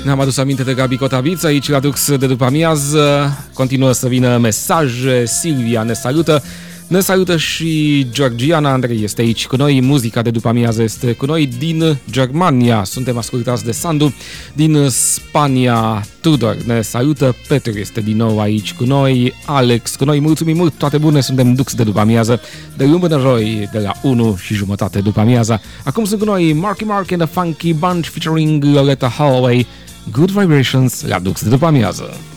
Ne-am adus aminte de Gabi Cotabiță aici la Dux de după amiază. Continuă să vină mesaje. Silvia ne salută. Ne salută și Georgiana. Andrei este aici cu noi. Muzica de după amiază este cu noi din Germania. Suntem ascultați de Sandu. Din Spania, Tudor ne salută. Petru este din nou aici cu noi. Alex cu noi. Mulțumim mult, toate bune. Suntem Dux de după amiază. De luni până joi, de la 1:30 după amiaza. Acum sunt cu noi Marky Mark and the Funky Bunch featuring Loretta Holloway. Good Vibrations la Dux de după amiază.